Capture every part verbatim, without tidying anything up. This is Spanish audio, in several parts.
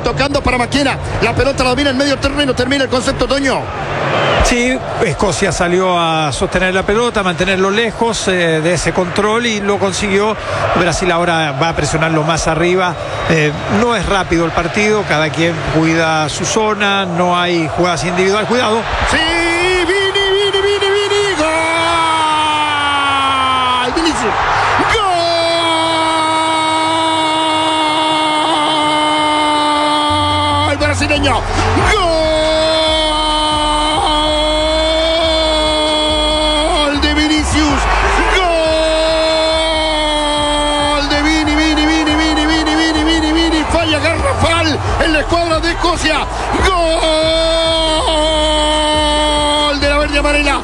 tocando para Maquena. La pelota la domina en medio terreno. Termina el concepto, Toño. Sí, Escocia salió a sostener la pelota, mantenerlo lejos eh, de ese control y lo consiguió. Brasil ahora va a presionarlo más arriba. Eh, no es rápido el partido, cada quien cuida su zona, no hay jugadas individuales. Cuidado. Sí, Vini, Vini, Vini, Vini. ¡Gol! Vinicius. ¡Gol! Brasileño. ¡Gol! En la escuadra de Escocia. Gol de la verde amarela.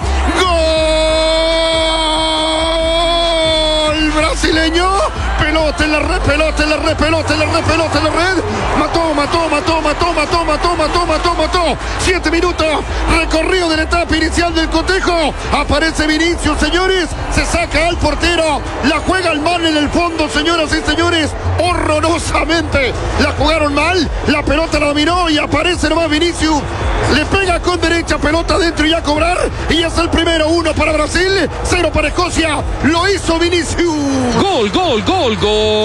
Gol brasileño. Pelota en la red, pelota en la red, pelota en la red, pelota en la red. Mató, mató, mató, mató, mató, mató, mató, mató, mató. Siete minutos. Recorrido de la etapa inicial del cotejo. Aparece Vinicius, señores. Se saca al portero. La juega el man en el fondo, señoras y señores. Horrorosamente la jugaron mal. La pelota la dominó y aparece nomás Vinicius. Le pega con derecha, pelota adentro y a cobrar. Y es el primero. Uno para Brasil, cero para Escocia. Lo hizo Vinicius. Gol, gol, gol,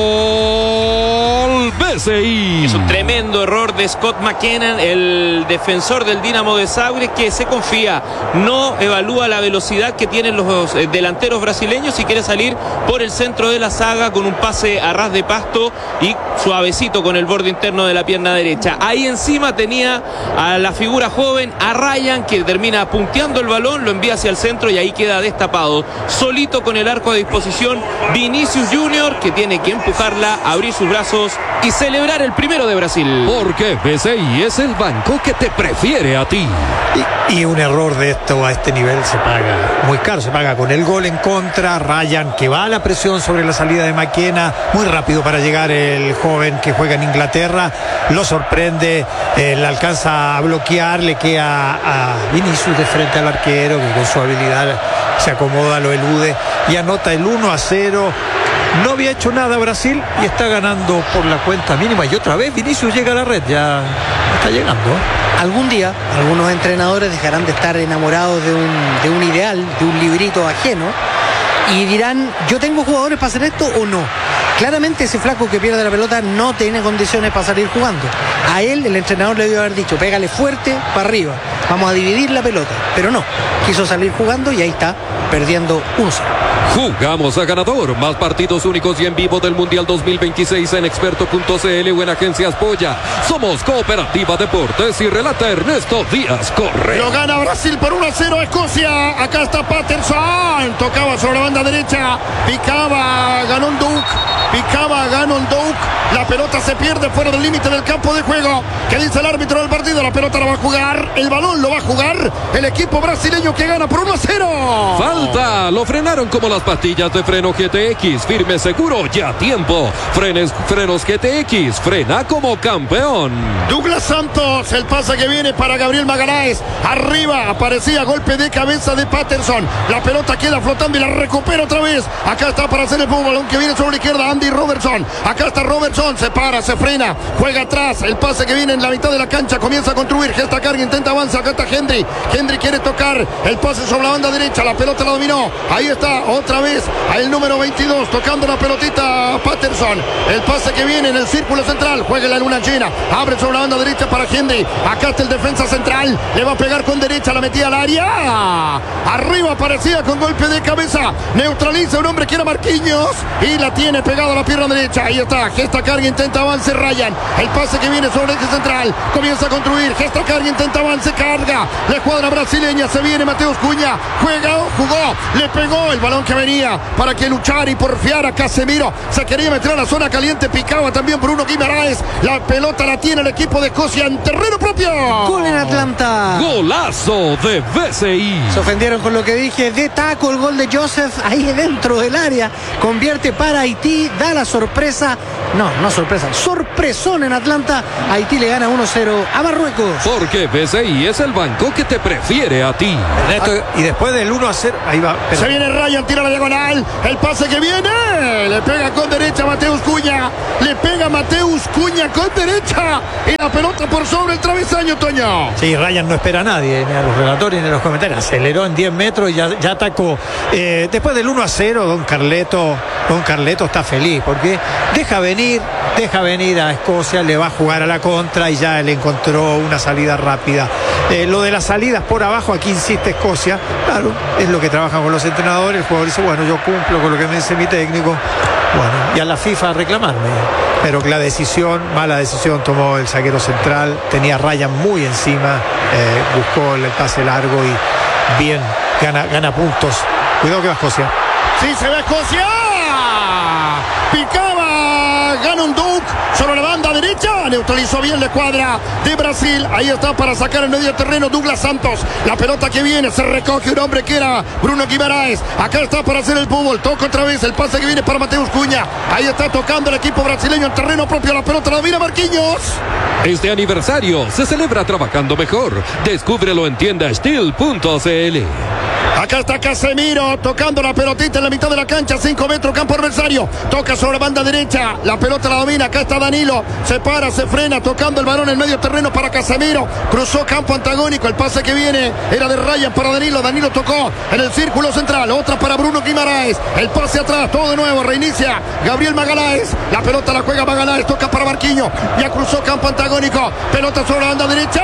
gol. B C I. Es un tremendo error de Scott McKenna, el defensor del Dinamo de Zagreb, que se confía, no evalúa la velocidad que tienen los delanteros brasileños y quiere salir por el centro de la saga con un pase a ras de pasto y suavecito con el borde interno de la pierna derecha. Ahí encima tenía a la figura joven, a Ryan, que termina punteando el balón, lo envía hacia el centro y ahí queda destapado. Solito con el arco a disposición Vinicius Junior, que tiene que empujarla, abrir sus brazos y celebrar el primero de Brasil. Porque B C I es el banco que te prefiere a ti. Y, y un error de esto a este nivel se paga muy caro, se paga con el gol en contra. Ryan, que va a la presión sobre la salida de Maquena, muy rápido para llegar el joven que juega en Inglaterra, lo sorprende, eh, le alcanza a bloquear, le queda a Vinicius de frente al arquero, que con su habilidad se acomoda, lo elude y anota el uno a cero. No había hecho nada Brasil y está ganando por la cuenta mínima. Y otra vez Vinicius llega a la red, ya está llegando. Algún día algunos entrenadores dejarán de estar enamorados de un, de un ideal, de un librito ajeno, y dirán, yo tengo jugadores para hacer esto o no. Claramente ese flaco que pierde la pelota no tiene condiciones para salir jugando. A él el entrenador le debió haber dicho, pégale fuerte para arriba, vamos a dividir la pelota. Pero no, quiso salir jugando y ahí está, perdiendo uno cero. Jugamos a ganador. Más partidos únicos y en vivo del Mundial dos mil veintiséis en experto punto c l o en Agencias Polla. Somos Cooperativa Deportes y relata Ernesto Díaz Correa. Lo gana Brasil por uno a cero a Escocia. Acá está Patterson. Tocaba sobre la banda derecha. Picaba, ganó un Duke. Picaba, ganó un Duke. La pelota se pierde fuera del límite del campo de juego. ¿Qué dice el árbitro del partido? La pelota la va a jugar. El balón lo va a jugar el equipo brasileño, que gana por uno a cero. Falta. Lo frenaron como las pastillas de freno G T X. Firme, seguro, ya tiempo. Frenes, frenos G T X. Frena como campeón. Douglas Santos. El pase que viene para Gabriel Magalhães. Arriba aparecía golpe de cabeza de Patterson. La pelota queda flotando y la recupera otra vez. Acá está para hacer el balón que viene sobre la izquierda. Andy Robertson. Acá está Robertson. Se para, se frena. Juega atrás. El pase que viene en la mitad de la cancha. Comienza a construir. Gesta carga, intenta avanzar. Acá está Henry. Henry quiere tocar. El pase sobre la banda derecha. La pelota la dominó. Ahí está. Otra vez el número veintidós tocando la pelotita a Patterson. El pase que viene en el círculo central. Juega la luna llena. Abre sobre la banda derecha para Henry. Acá está el defensa central. Le va a pegar con derecha. La metía al área. Arriba aparecía con golpe de cabeza. Neutraliza un hombre que era Marquinhos. Y la tiene pegada a la pierna derecha. Ahí está. Gesta carga, intenta avance Ryan. El pase que viene sobre el eje central. Comienza a construir. Gesta carga, intenta avance, carga. La escuadra brasileña. Se viene Mateus Cunha. Juega, jugó. Le pegó el balón que venía para que luchara y porfiara Casemiro. Se quería meter a la zona caliente. Picaba también Bruno Guimaraes. La pelota la tiene el equipo de Escocia en terreno propio. Gol en Atlanta. Golazo de B C I. Se ofendieron con lo que dije. De taco el gol de Joseph ahí dentro del área. Convierte para Haití. Da la sorpresa. No, no sorpresa. Sorpresón en Atlanta. Haití le gana uno cero a Marruecos. Porque B C I es el banco que te prefiere a ti. Ernesto, y después del uno a cero, ahí va. Se viene Ryan, tira la la diagonal. El pase que viene. Le pega con derecha Mateus Cunha. Le pega Mateus Cunha con derecha. Y la pelota por sobre el travesaño, Toño. Sí, Ryan no espera a nadie, ni a los relatores ni a los comentarios. Aceleró en diez metros y ya, ya atacó. Eh, después del uno a cero, don Carleto, don Carleto está feliz porque deja venir, deja venir a Escocia, le va a jugar a la contra y ya le encontró una salida rápida. Eh, lo de las salidas por abajo, aquí insiste Escocia, claro, es lo que trabajan con los entrenadores. El jugador dice, bueno, yo cumplo con lo que me dice mi técnico. Bueno, y a la FIFA a reclamarme. Pero que la decisión, mala decisión tomó el zaguero central. Tenía a Ryan muy encima, eh, buscó el pase largo y bien, gana, gana puntos. Cuidado que va Escocia. Sí, se ve Escocia. Picaba Ganon Duke sobre la banda derecha. Neutralizó bien la escuadra de Brasil. Ahí está para sacar el medio terreno Douglas Santos. La pelota que viene, se recoge un hombre que era Bruno Guimaraes. Acá está para hacer el fútbol. Toca otra vez el pase que viene para Mateus Cunha. Ahí está tocando el equipo brasileño en terreno propio. La pelota la mira Marquinhos. Este aniversario se celebra trabajando mejor. Descúbrelo en tienda steel punto c l. Acá está Casemiro tocando la pelotita en la mitad de la cancha, cinco metros, campo adversario. Toca sobre la banda derecha, la pelota la domina. Acá está Danilo, se para, se frena, tocando el balón en medio terreno para Casemiro. Cruzó campo antagónico, el pase que viene era de Ryan para Danilo. Danilo tocó en el círculo central, otra para Bruno Guimaraes. El pase atrás, todo de nuevo, reinicia Gabriel Magalhães. La pelota la juega Magalhães, toca para Marquinhos. Ya cruzó campo antagónico, pelota sobre la banda derecha.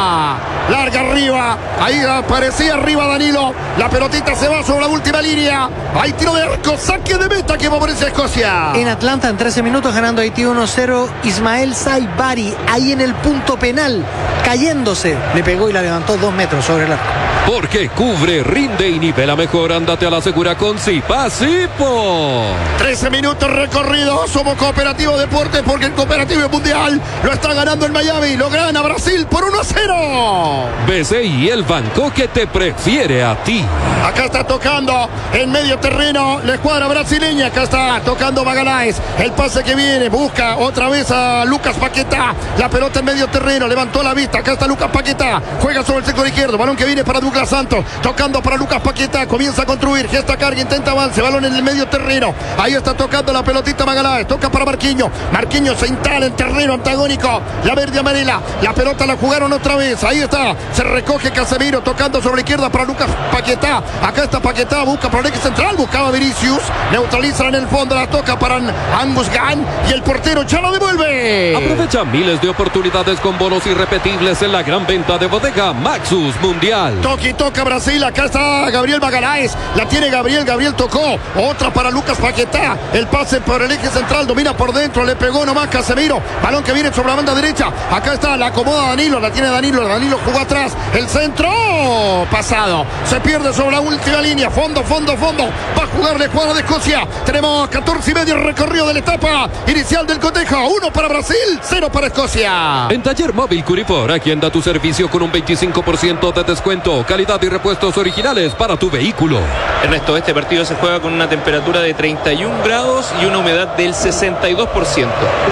Larga arriba, ahí aparecía arriba Danilo. La pelotita se va sobre la última línea. Hay tiro de arco, saque de meta que favorece Escocia. En Atlanta, en trece minutos, ganando Haití uno cero. Ismael Saibari, ahí en el punto penal, cayéndose, le pegó y la levantó dos metros sobre el arco. Porque cubre, rinde y nivela mejor. Ándate a la segura con Sipa Sipo. trece minutos recorridos. Somos Cooperativo Deportes porque el Cooperativo Mundial lo está ganando en Miami. Lo gana Brasil por uno a cero. B C I, el banco que te prefiere a ti. Acá está tocando en medio terreno la escuadra brasileña. Acá está tocando Magalhães. El pase que viene, busca otra vez a Lucas Paquetá. La pelota en medio terreno, levantó la vista. Acá está Lucas Paquetá. Juega sobre el sector izquierdo. Balón que viene para Douglas Santos. Tocando para Lucas Paquetá. Comienza a construir. Gesta carga, intenta avance. Balón en el medio terreno. Ahí está tocando la pelotita Magalhães. Toca para Marquinhos. Marquinhos se instala en terreno antagónico. La verde amarela. La pelota la jugaron otra vez. Ahí está. Se recoge Casemiro. Tocando sobre la izquierda para Lucas Paquetá. Acá está Paquetá. Busca por el eje central. Buscaba Vinicius. Neutraliza en el fondo. La toca para Angus Gunn. Y el portero ya la devuelve. Aprovecha miles de oportunidades con bonos irrepetibles en la gran venta de bodega Maxus Mundial. Toca y toca Brasil. Acá está Gabriel Magalhães. La tiene Gabriel. Gabriel tocó. Otra para Lucas Paquetá. El pase por el eje central. Domina por dentro. Le pegó nomás Casemiro. Balón que viene sobre la banda derecha. Acá está. La acomoda Danilo. La tiene Danilo. Danilo jugó atrás. El centro. Pasado. Se pierde sobre la última línea. Fondo, fondo, fondo. Va a jugar la escuadra de Escocia. Tenemos catorce y medio recorrido de la etapa inicial del cotejo. Uno para Brasil. Cero para Escocia. En Taller Móvil Curifor, agenda tu servicio con un veinticinco por ciento de descuento. Calidad y repuestos originales para tu vehículo. Ernesto, este partido se juega con una temperatura de treinta y un grados y una humedad del sesenta y dos por ciento.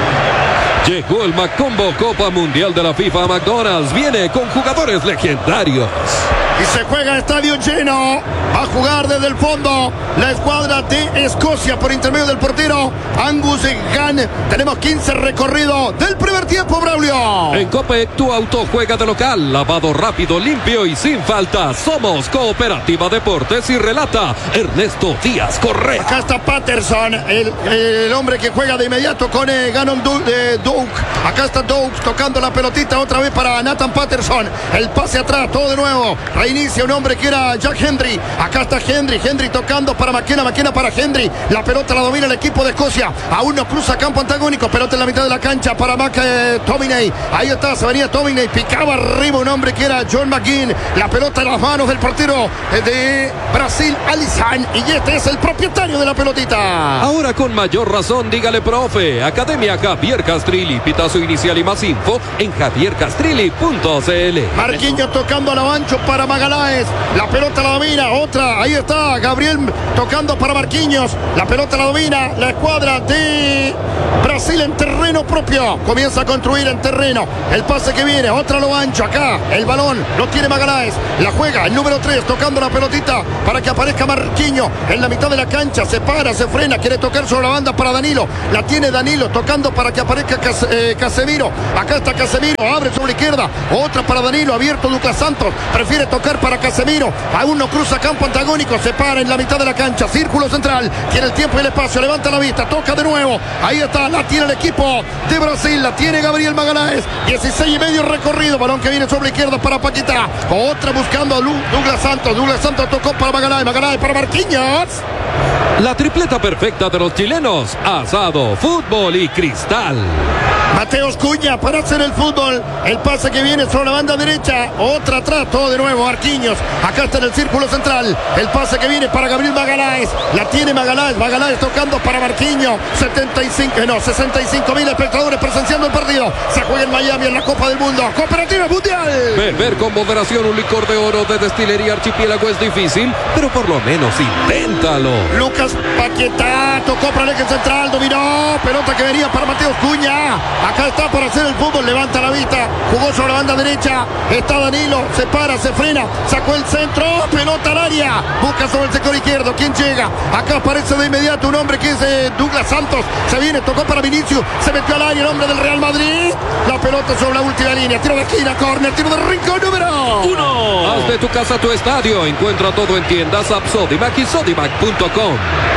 Llegó el Macombo Copa Mundial de la FIFA a McDonald's. Viene con jugadores legendarios. Y se juega estadio lleno. Va a jugar desde el fondo la escuadra de Escocia por intermedio del portero Angus Gunn. Tenemos quince recorridos del primer tiempo, Braulio. En Copec, tu auto juega de local. Lavado rápido, limpio y sin falta. Somos Cooperativa Deportes y relata Ernesto Díaz Correa. Acá está Patterson, el, el hombre que juega de inmediato con eh, Ganon eh, Duke. Acá está Duke tocando la pelotita otra vez para Nathan Patterson. El pase atrás, todo de nuevo. Reinicia un hombre que era Jack Hendry. Acá está Hendry, Hendry tocando para McKenna, McKenna para Hendry. La pelota la domina el equipo de Escocia. Aún no cruza campo antagónico. Pelota en la mitad de la cancha para Mac eh, Tominey. Ahí está, se venía Tominey. Picaba arriba un hombre que era John McGinn. La pelota en las manos del portero de Brasil, Alisson. Y este es el propietario de la pelotita. Ahora con mayor razón, dígale profe. Academia Javier Castrillo. Castrilli. Pitazo inicial y más info en javier castrilli punto c l. Marquinhos tocando a lo ancho para Magaláes. La pelota la domina. Otra. Ahí está Gabriel tocando para Marquinhos. La pelota la domina la escuadra de Brasil en terreno propio. Comienza a construir en terreno. El pase que viene. Otra a lo ancho. Acá el balón lo tiene Magaláes. La juega el número tres tocando la pelotita para que aparezca Marquinhos en la mitad de la cancha. Se para, se frena. Quiere tocar sobre la banda para Danilo. La tiene Danilo tocando para que aparezca Cas eh, Casemiro. Acá está Casemiro. Abre sobre la izquierda. Otra para Danilo. Abierto Douglas Santos. Prefiere tocar para Casemiro. Aún no cruza campo antagónico. Se para en la mitad de la cancha. Círculo central. Tiene el tiempo y el espacio. Levanta la vista. Toca de nuevo. Ahí está. La tiene el equipo de Brasil. La tiene Gabriel Magaláes. dieciséis y medio recorrido. Balón que viene sobre la izquierda para Paquetá. Otra buscando a Douglas Santos. Douglas Santos tocó para Magaláes. Magaláes para Marquinhos. La tripleta perfecta de los chilenos. Asado, fútbol y cristal. Mateus Cunha para hacer el fútbol. El pase que viene sobre la banda derecha. Otra atrás, todo de nuevo. Marquinhos. Acá está en el círculo central. El pase que viene para Gabriel Magaláes. La tiene Magaláes. Magaláes tocando para Marquinhos. setenta y cinco, no, sesenta y cinco mil espectadores presenciando el partido. Se juega en Miami en la Copa del Mundo. Cooperativa Mundial. Beber con moderación un licor de oro de Destilería Archipiélago es difícil, pero por lo menos inténtalo. Lucas Paquetá tocó para el eje central. Dominó. Pelota que venía para Mateus Cunha. Acá está para hacer el fútbol, levanta la vista, jugó sobre la banda derecha, está Danilo, se para, se frena, sacó el centro, pelota al área, busca sobre el sector izquierdo, ¿quién llega? Acá aparece de inmediato un hombre que es eh, Douglas Santos, se viene, tocó para Vinicius, se metió al área el hombre del Real Madrid, la pelota sobre la última línea, tiro de esquina, córner, tiro de rincón número uno. Haz de tu casa tu estadio, encuentra todo en tiendas App Sodimac y Sodimac punto com.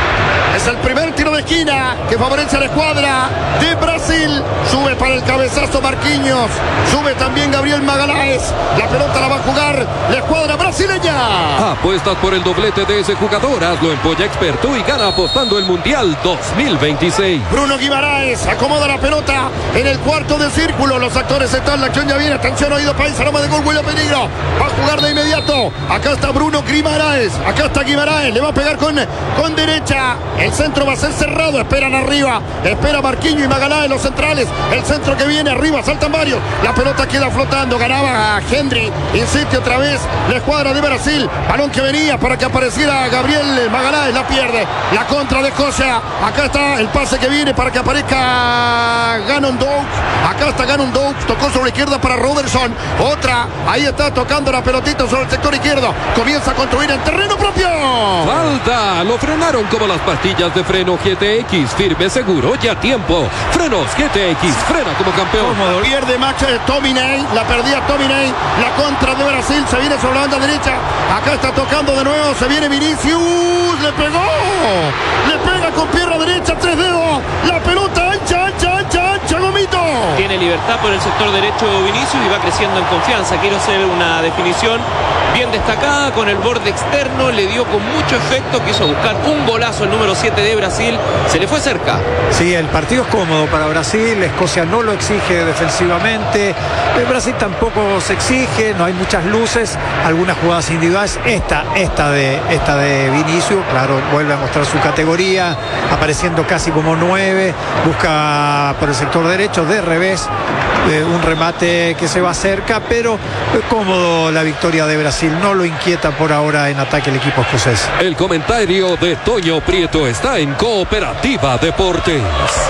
Es el primer tiro de esquina que favorece a la escuadra de Brasil. Sube para el cabezazo Marquinhos. Sube también Gabriel Magaláes. La pelota la va a jugar la escuadra brasileña. Apuestas por el doblete de ese jugador. Hazlo en Polla Experto y gana apostando el Mundial dos mil veintiséis. Bruno Guimaraes acomoda la pelota en el cuarto de círculo. Los actores están. La acción ya viene. Atención, oído país. Aroma de gol. Huele a peligro. Va a jugar de inmediato. Acá está Bruno Guimaraes. Acá está Guimaraes. Le va a pegar con, con derecha. El centro va a ser cerrado, esperan arriba, espera Marquinhos y Magaláes los centrales, el centro que viene arriba, saltan varios, la pelota queda flotando, ganaba a Henry, insiste otra vez la escuadra de Brasil, balón que venía para que apareciera Gabriel Magaláes, la pierde, la contra de Cosia, acá está el pase que viene para que aparezca Gannon Doug, acá está Gannon Doug, tocó sobre la izquierda para Robertson, otra, ahí está tocando la pelotita sobre el sector izquierdo, comienza a construir en terreno propio. Falta, lo frenaron como las pastillas de freno G T X, firme, seguro y a tiempo. Frenos G T X, frena como campeón. Cómodo. Pierde Max Tominey, la perdía Tominey, la contra de Brasil, se viene sobre la banda derecha, acá está tocando de nuevo, se viene Vinicius, le pegó, le pega con pierna derecha, tres dedos, la pelota ancha, ancha, ancha, ancha, Gomito. Tiene libertad por el sector derecho Vinicius y va creciendo en confianza. Quiero hacer una definición bien destacada con el borde externo, le dio con mucho efecto, quiso buscar un golazo el número siete de Brasil, se le fue cerca. Sí, el partido es cómodo para Brasil, Escocia no lo exige defensivamente, el Brasil tampoco se exige, no hay muchas luces, algunas jugadas individuales, esta, esta de, esta de Vinicius, claro, vuelve a mostrar su categoría, apareciendo casi como nueve, busca por el sector derecho, de revés, eh, un remate que se va cerca, pero eh, cómodo la victoria de Brasil, no lo inquieta por ahora en ataque el equipo escocés. El comentario de Toño Prieto está en Cooperativa Deportes.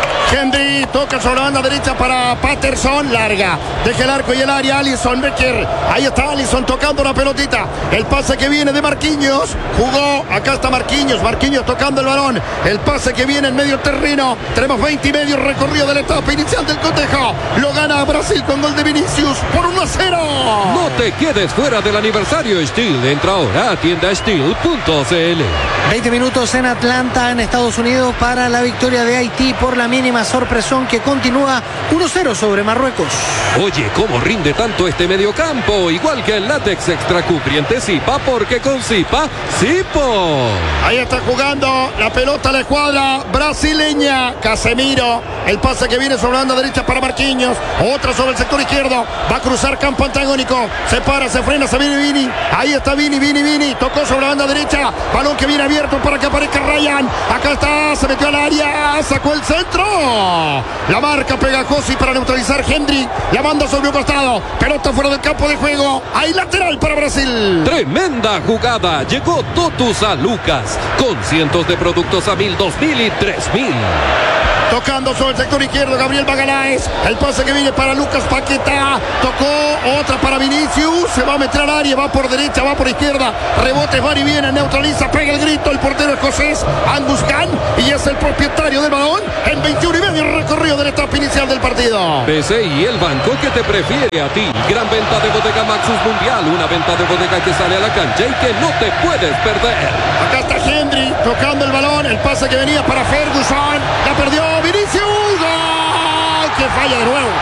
Henry toca sobre la banda derecha para Patterson, larga, deja el arco y el área, Alisson Becker, ahí está Alisson tocando la pelotita, el pase que viene de Marquinhos, jugó, acá está Marquinhos, Marquinhos tocando el balón, el pase que viene en medio terreno, tenemos veinte y medio recorrido de la etapa inicial del cotejo, lo gana Brasil con gol de Vinicius por uno a cero. No te quedes fuera del aniversario Steel, entra ahora a tienda steel punto c l. veinte minutos en Atlanta, en Estados Unidos, para la victoria de Haití por la mínima sorpresón que continúa uno cero sobre Marruecos. Oye, cómo rinde tanto este mediocampo, igual que el látex extra cubriente Zipa, porque con Zipa, Zipo. Ahí está jugando la pelota a la escuadra brasileña, Casemiro, el pase que viene sobre la banda derecha para Marquinhos, otra sobre el sector izquierdo, va a cruzar campo antagónico, se para, se frena, se viene Vini, ahí está Vini, Vini, Vini, tocó sobre la banda derecha, balón que viene abierto para que aparezca Ryan, acá está, se metió al área, sacó el centro. uno. La marca Pegajosi para neutralizar Hendrik. La manda sobre un costado. Pelota fuera del campo de juego. Hay lateral para Brasil. Tremenda jugada. Llegó Totus a Lucas con cientos de productos a mil, dos mil y tres mil. Tocando sobre el sector izquierdo Gabriel Magaláes. El pase que viene para Lucas Paquetá. Tocó otra para Vinicius. Se va a meter al área. Va por derecha, va por izquierda. Rebotes, va y viene. Neutraliza, pega el grito. El portero escocés Angus Khan. Y es el propietario del balón. En veintiuno y medio recorrido de la etapa inicial del partido. P C I, el banco que te prefiere a ti. Gran venta de Bodega Maxus Mundial. Una venta de bodega que sale a la cancha y que no te puedes perder. Acá está Hendrik tocando el balón. El pase que venía para Ferguson. La perdió Vinicius. ¡Gol! Que falla de nuevo.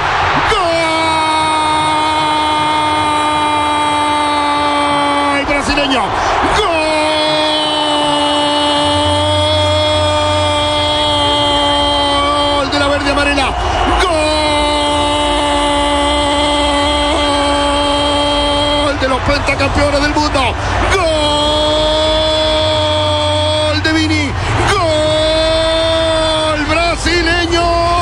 ¡Gol! Brasileño. ¡Gol! De la verde amarela. ¡Gol! De los pentacampeones del mundo. ¡Gol! De Vini. ¡Gol! Brasileño.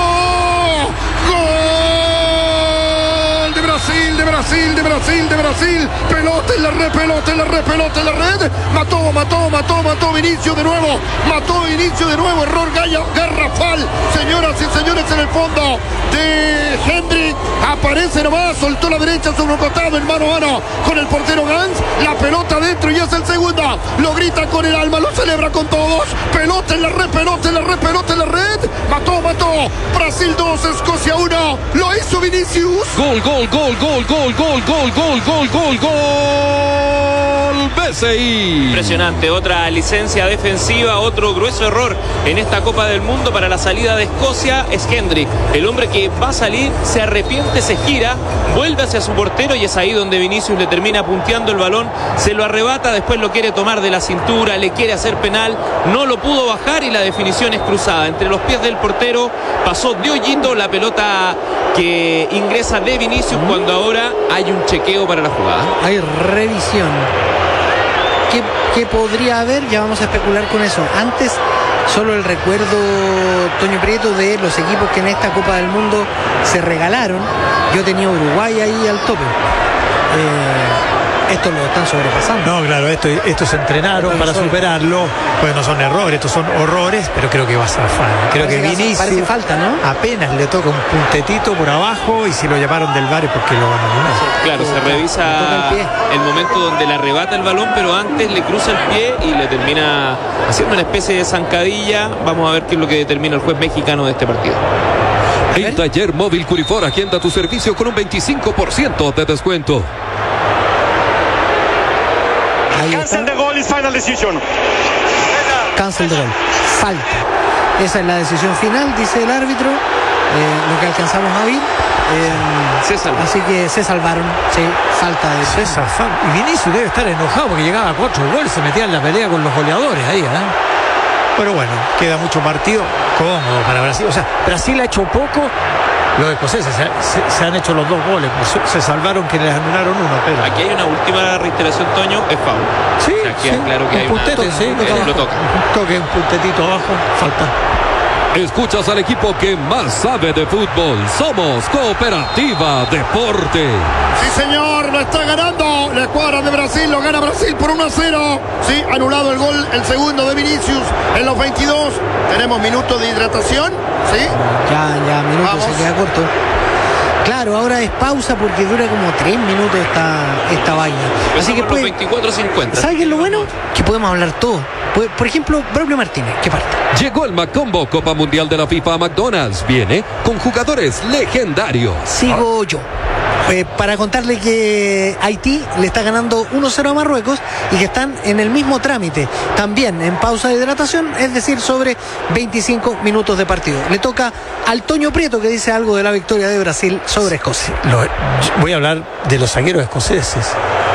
¡Gol! De Brasil, de Brasil, de Brasil, de Brasil. Pelota en la red, pelota en la red, pelota en la red. Mató, mató, mató, mató Vinicius de nuevo. Mató Vinicius de nuevo. Error gallo, garrafal. Señoras y señores, en el fondo de Hendrik. Aparece nomás, soltó la derecha sobre un costado en mano a mano con el portero Gans. La pelota dentro y es el segundo. Lo grita con el alma, lo celebra con todos. Pelota en la red, pelota en la red, pelota en la red. Mató, mató. Brasil dos, Escocia uno. Lo hizo Vinicius. Gol, gol, gol, gol, gol, gol, gol, gol, gol, gol, gol. B C I. Impresionante, otra licencia defensiva, otro grueso error en esta Copa del Mundo para la salida de Escocia. Es Hendrik, el hombre que va a salir, se arrepiente, se gira, vuelve hacia su portero y es ahí donde Vinicius le termina punteando el balón, se lo arrebata, después lo quiere tomar de la cintura, le quiere hacer penal, no lo pudo bajar y la definición es cruzada entre los pies del portero, pasó de hoyito la pelota que ingresa de Vinicius cuando ahora hay un chequeo para la jugada. Hay revisión. ¿Qué, qué podría haber? Ya vamos a especular con eso. Antes, solo el recuerdo, Toño Prieto, de los equipos que en esta Copa del Mundo se regalaron. Yo tenía Uruguay ahí al tope. Eh, estos lo están sobrepasando. No, claro, esto, estos se entrenaron para superarlo. Pues no son errores, estos son horrores, pero creo que va a zafar. Creo Parece que que Vinicius parece falta, ¿no? apenas le toca un puntetito por abajo y si lo llamaron del V A R es porque lo van a poner. Claro, se Le toca revisa el pie. el momento donde le arrebata el balón, pero antes le cruza el pie y le termina haciendo una especie de zancadilla. Vamos a ver qué es lo que determina el juez mexicano de este partido. En Taller Móvil Curifor, agenda tu servicio con un veinticinco por ciento de descuento. Ahí Cancel está. the goal is final decision. Cancel de gol. Falta. Esa es la decisión final, dice el árbitro. Eh, lo que alcanzamos a ver. Eh, Se salvó. Así que se salvaron. Sí, falta de César Fan. Y Vinicius debe estar enojado porque llegaba a cuatro goles, se metía en la pelea con los goleadores ahí, ¿eh? Pero bueno, queda mucho partido cómodo para Brasil. O sea, Brasil ha hecho poco. Los escoceses se, se, se han hecho los dos goles. Se salvaron que les anularon uno, pero. Aquí hay una última reiteración, Toño, es foul. Sí, O sea, queda sí, claro que un hay puntete, una... sí, eh, que lo toca. Un toque, un puntetito abajo, falta. Escuchas al equipo que más sabe de fútbol. Somos Cooperativa Deporte. Sí, señor, lo está ganando la escuadra de Brasil, lo gana Brasil por uno a cero. Sí, anulado el gol, el segundo de Vinicius en los veintidós. Tenemos minutos de hidratación, ¿sí? Ya, ya, minutos, Vamos. se queda corto. Claro, ahora es pausa porque dura como tres minutos esta, esta vaina. Así que Empezamos los puede, veinticuatro cincuenta. ¿sabes qué es lo bueno? Que podemos hablar todo. Por, por ejemplo, Braulio Martínez, ¿qué parte? Llegó el Macombo, Copa Mundial de la FIFA a McDonald's. Viene con jugadores legendarios. Sigo yo. Eh, para contarle que Haití le está ganando uno cero a Marruecos y que están en el mismo trámite, también en pausa de hidratación, es decir, sobre veinticinco minutos de partido. Le toca al Toño Prieto, que dice algo de la victoria de Brasil sobre Escocia. Lo- voy a hablar de los zagueros escoceses.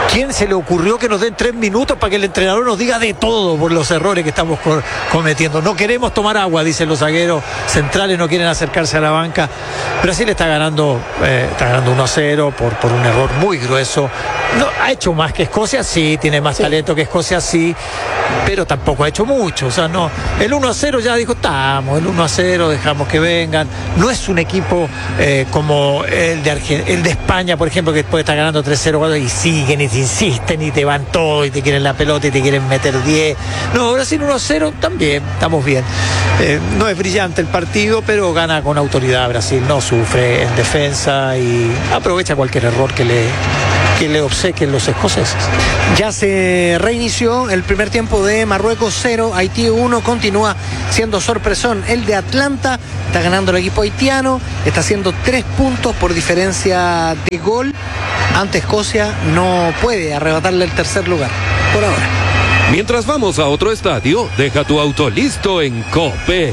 ¿quién se le ocurrió que nos den tres minutos para que el entrenador nos diga de todo por los errores que estamos co- cometiendo? No queremos tomar agua, dicen los zagueros centrales, no quieren acercarse a la banca. Brasil está ganando, eh, está ganando uno a cero por, por un error muy grueso. No, ha hecho más que Escocia, sí, tiene más sí. talento que Escocia, sí, pero tampoco ha hecho mucho. O sea, no, el uno a cero ya dijo, estamos, el uno a cero, dejamos que vengan. No es un equipo eh, como el de Argen- el de España, por ejemplo, que después está ganando tres cero y siguen y te insisten y te van todo y te quieren la pelota y te quieren meter diez. No, Brasil uno a cero también, estamos bien. Eh, no es brillante el partido, pero gana con autoridad Brasil, no sufre en defensa y aprovecha cualquier error que le, que le obsequien los escoceses. Ya se reinició el primer tiempo de Marruecos cero, Haití uno, continúa siendo sorpresón el de Atlanta, está ganando el equipo haitiano, está haciendo tres puntos por diferencia de gol. Ante Escocia no puede arrebatarle el tercer lugar por ahora. Mientras vamos a otro estadio, deja tu auto listo en Copec.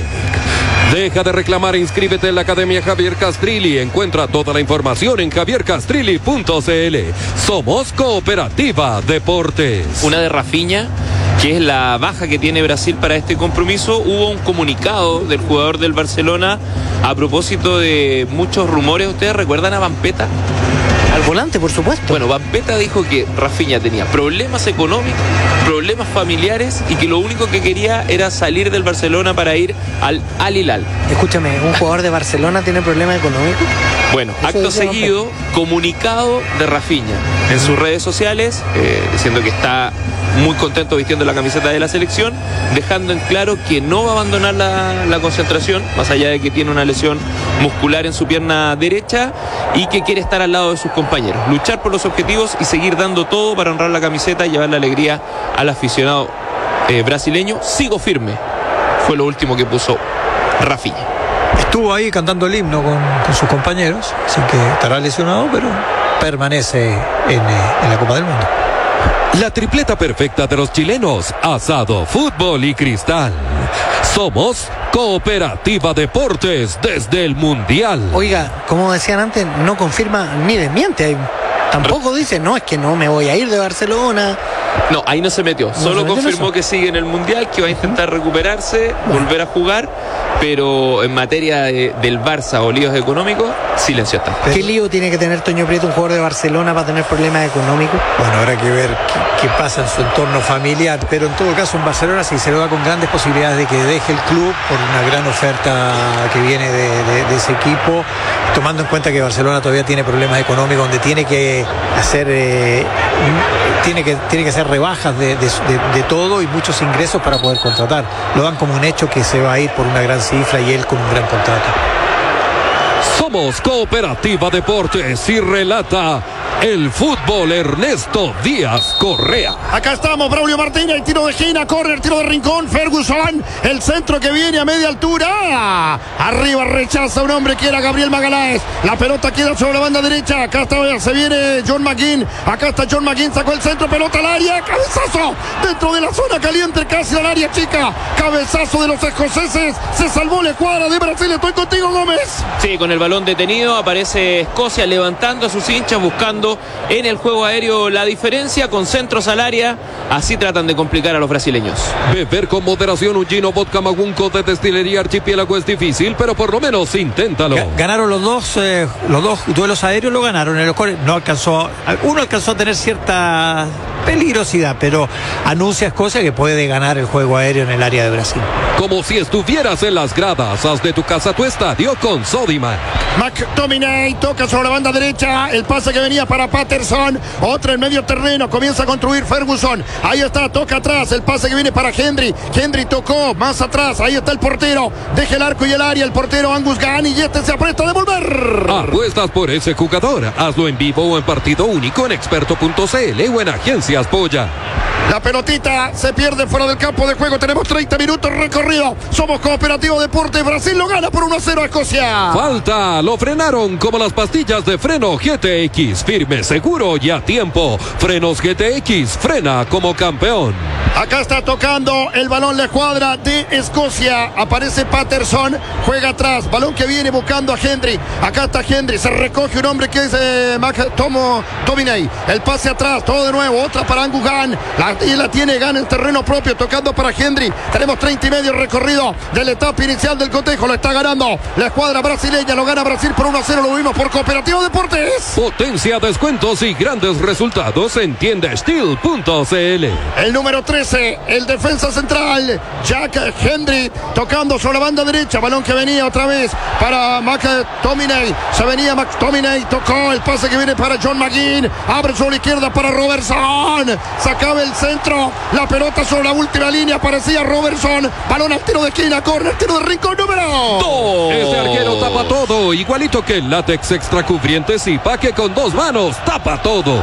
Deja de reclamar e inscríbete en la Academia Javier Castrilli. Encuentra toda la información en javier castrilli punto c l. Somos Cooperativa Deportes. Una de Rafinha, que es la baja que tiene Brasil para este compromiso. Hubo un comunicado del jugador del Barcelona a propósito de muchos rumores. ¿Ustedes recuerdan a Vampeta? Al volante, por supuesto. Bueno, Vampeta dijo que Rafinha tenía problemas económicos, problemas familiares y que lo único que quería era salir del Barcelona para ir al Al Hilal. Escúchame, ¿un jugador de Barcelona tiene problemas económicos? Bueno, Eso acto seguido, Vampeta. Comunicado de Rafinha en sus redes sociales, eh, diciendo que está muy contento vistiendo la camiseta de la selección, dejando en claro que no va a abandonar la, la concentración, más allá de que tiene una lesión muscular en su pierna derecha y que quiere estar al lado de sus compañeros, luchar por los objetivos y seguir dando todo para honrar la camiseta y llevar la alegría al aficionado eh, brasileño. Sigo firme, fue lo último que puso Rafinha. Estuvo ahí cantando el himno con, con sus compañeros, así que estará lesionado, pero permanece en, en la Copa del Mundo. La tripleta perfecta de los chilenos, asado, fútbol y cristal. Somos Cooperativa Deportes desde el Mundial. Oiga, como decían antes, no confirma ni desmiente. Tampoco dice, no, es que no me voy a ir de Barcelona. No, ahí no se metió. No Solo confirmó que sigue en el Mundial, que va a intentar recuperarse, bueno. volver a jugar, pero en materia de, del Barça o líos económicos, silencio está. ¿Qué lío tiene que tener Toño Prieto, un jugador de Barcelona, para tener problemas económicos? Bueno, habrá que ver qué, qué pasa en su entorno familiar, pero en todo caso en Barcelona sí se lo da con grandes posibilidades de que deje el club por una gran oferta que viene de, de, de ese equipo, tomando en cuenta que Barcelona todavía tiene problemas económicos, donde tiene que hacer eh, tiene que tiene que hacer rebajas de, de, de, de todo y muchos ingresos para poder contratar. Lo dan como un hecho que se va a ir por una gran cifra y él con un gran contrato. Somos Cooperativa Deportes y relata el fútbol Ernesto Díaz Correa. Acá estamos, Braulio Martínez, el tiro de esquina, corre el tiro de rincón, Ferguson, el centro que viene a media altura. Arriba rechaza un hombre que era Gabriel Magaláes. La pelota queda sobre la banda derecha. Acá está, se viene John McGinn. Acá está John McGinn, sacó el centro, pelota al área, cabezazo dentro de la zona caliente, casi al área chica. Cabezazo de los escoceses. Se salvó la escuadra de Brasil. Estoy contigo, Gómez. Sí, con el balón detenido aparece Escocia levantando a sus hinchas, buscando en el juego aéreo la diferencia con centros al área. Así tratan de complicar a los brasileños. Beber con moderación un gino vodka magunco de destilería Archipiélago es difícil, pero por lo menos inténtalo. Ganaron los dos eh, los dos duelos aéreos, lo ganaron. En los cuales no alcanzó, uno alcanzó a tener cierta peligrosidad, pero anuncia Escocia que puede ganar el juego aéreo en el área de Brasil. Como si estuvieras en las gradas, haz de tu casa tu estadio con Sodimac. McTominay toca sobre la banda derecha, el pase que venía para Patterson, otra en medio terreno, comienza a construir Ferguson, ahí está, toca atrás, el pase que viene para Henry, Henry tocó más atrás, ahí está el portero, deja el arco y el área, el portero Angus Gani, y este se aprieta a devolver. Apuestas por ese jugador, hazlo en vivo o en partido único en experto punto c l o en agencia Gracias, Polla. La pelotita se pierde fuera del campo de juego. Tenemos treinta minutos recorrido. Somos Cooperativo Deporte. Brasil lo gana por uno a cero a Escocia. Falta, lo frenaron como las pastillas de freno G T X. Firme, seguro y a tiempo. Frenos G T X, frena como campeón. Acá está tocando el balón, la escuadra de Escocia. Aparece Patterson, juega atrás. Balón que viene buscando a Hendry. Acá está Hendry, se recoge un hombre que es eh, Mac Tomo Tominey. El pase atrás, todo de nuevo. Otra para Angus Gunn. La, y la tiene Gunn en terreno propio, tocando para Hendry. Tenemos treinta y medio recorrido de la etapa inicial del cotejo. Lo está ganando la escuadra brasileña. Lo gana Brasil por uno a cero. Lo vimos por Cooperativo Deportes. Potencia, descuentos y grandes resultados en tienda steel punto c l. El número trece, el defensa central, Jack Hendry, tocando sobre la banda derecha. Balón que venía otra vez para McTominay. Se venía McTominay, tocó el pase que viene para John McGinn. Abre sobre la izquierda para Robertson. Sacaba el centro. La pelota sobre la última línea. Parecía Robertson. Balón al tiro de esquina. Corner, tiro de rincón número dos. Este arquero tapa todo. Igualito que el látex extra cubrientes y paque con dos manos. Tapa todo.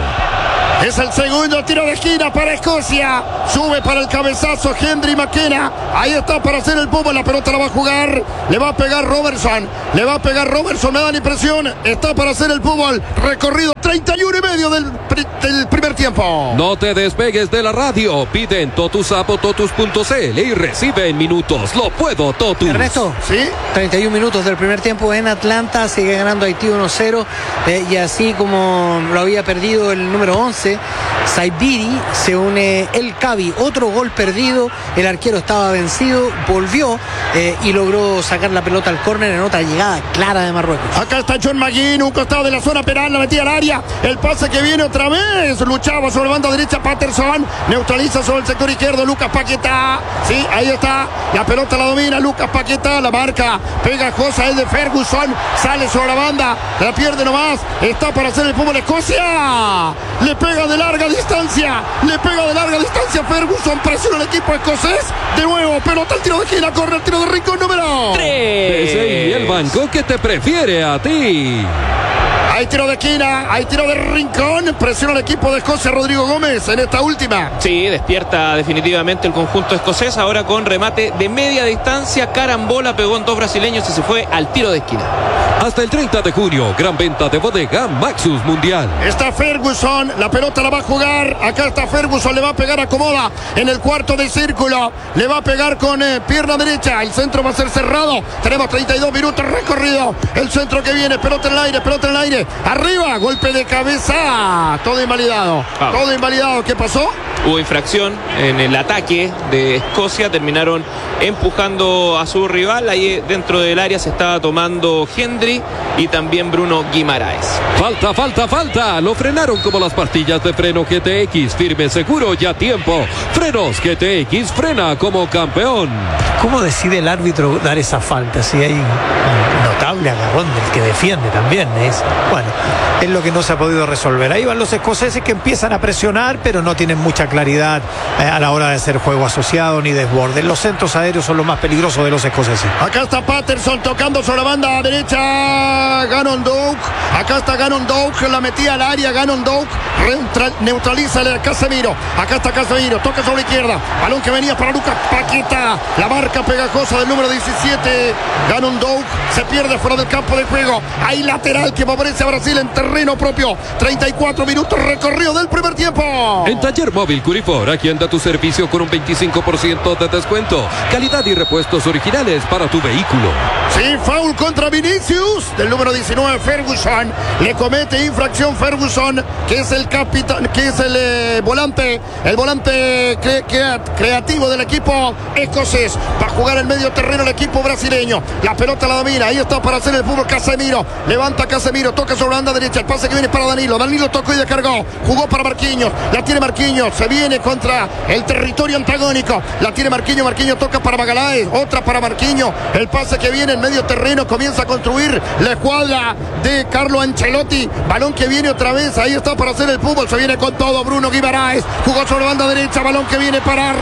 Es el segundo tiro de esquina para Escocia. Sube para el cabezazo Hendry McKenna. Ahí está para hacer el bobo. La pelota la va a jugar. Le va a pegar Robertson. Le va a pegar Robertson. Me da la impresión. Está para hacer el fútbol. Recorrido treinta y uno y medio del, del primer tiempo. No te despegues de la radio. Pide en Totus App o Totus punto c l y recibe en minutos. Lo puedo, Totus. Ernesto, ¿sí? treinta y un minutos del primer tiempo en Atlanta. Sigue ganando Haití uno cero. Eh, y así como lo había perdido el número once, Saibiri, se une el Cavi. Otro gol perdido. El arquero estaba vencido. Volvió eh, y logró sacar la pelota al córner en otra llegada clara de Marruecos. Acá está John McGinn, un costado de la zona penal. La metía al área. El pase que viene otra vez. Luchaba sobre la banda derecha Patterson. Neutraliza sobre el sector izquierdo Lucas Paquetá. Sí, ahí está. La pelota la domina Lucas Paquetá. La marca pegajosa es de Ferguson. Sale sobre la banda. La pierde nomás. Está para hacer el fútbol Escocia. Le pega de larga distancia. Le pega de larga distancia Ferguson. Presiona el equipo escocés. De nuevo, pelota al tiro de esquina. Corre el tiro de rincón número tres. Y el banco que te prefiere a ti. Hay tiro de esquina, hay tiro de rincón. Presiona el equipo de Escocia, Rodrigo Gómez, en esta última. Sí, despierta definitivamente el conjunto escocés. Ahora con remate de media distancia. Carambola pegó en dos brasileños y se fue al tiro de esquina. Hasta el treinta de junio, gran venta de bodega Maxus Mundial. Está Ferguson, la pelota la va a jugar. Acá está Ferguson, le va a pegar a Comoda en el cuarto de círculo. Le va a pegar con eh, pierna derecha. El centro va a ser cerrado. Tenemos treinta y dos minutos recorrido. El centro que viene, pelota en el aire, pelota en el aire. Arriba, golpe de cabeza. Todo invalidado. Ah. Todo invalidado. ¿Qué pasó? Hubo infracción en el ataque de Escocia. Terminaron empujando a su rival. Ahí dentro del área se estaba tomando Hendry y también Bruno Guimaraes. Falta, falta, falta. Lo frenaron como las pastillas de freno G T X. Firme, seguro y a tiempo. Frenos G T X, frena como campeón. ¿Cómo decide el árbitro dar esa falta? Si hay un notable agarrón del que defiende también. Es, bueno, es lo que no se ha podido resolver. Ahí van los escoceses que empiezan a presionar, pero no tienen mucha claridad eh, a la hora de hacer juego asociado ni desborde. Los centros aéreos son los más peligrosos de los escoceses. Acá está Patterson tocando sobre la banda derecha. Gannon Doak. Acá está Gannon Doak. La metía al área. Gannon Doak neutraliza a Casemiro. Acá está Casemiro. Toca sobre la izquierda. Balón que venía para Lucas Paquetá. La marca pegajosa del número diecisiete. Gannon Doak se pierde fuera del campo de juego. Hay lateral que favorece a Brasil en terreno propio. treinta y cuatro minutos recorrido del primer tiempo. En Taller Móvil Curifor, aquí anda tu servicio con un veinticinco por ciento de descuento. Calidad y repuestos originales para tu vehículo. Sí, foul contra Vinicius del número diecinueve, Ferguson. Le comete infracción Ferguson, que es el capitán, que es el eh, volante, el volante cre cre creativo del equipo escocés. Va a jugar el medio terreno el equipo brasileño. La pelota la domina. Ahí está para hacer el fútbol Casemiro. Levanta Casemiro, toca sobre la banda derecha. El pase que viene para Danilo. Danilo tocó y descargó. Jugó para Marquinhos. La tiene Marquinhos. Se viene contra el territorio antagónico. La tiene Marquinhos. Marquinhos toca para Magalhães. Otra para Marquinhos. El pase que viene en medio terreno. Comienza a construir la escuadra de Carlo Ancelotti. Balón que viene otra vez. Ahí está para hacer el fútbol. Se viene con todo Bruno Guimaraes. Jugó sobre la banda derecha. Balón que viene para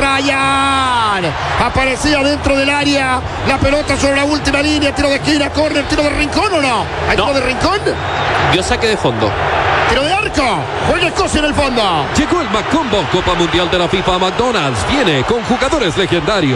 Ryan. Aparecía dentro del área. La pelota sobre la última línea. Tiro de esquina. Córner. Tiro de rincón o no. ¿Hay no. tiro de rincón? Dio saque de fondo. tiro de arco, juega Escocia en el fondo. Llegó el Macombo, Copa Mundial de la FIFA McDonald's. Viene con jugadores legendarios.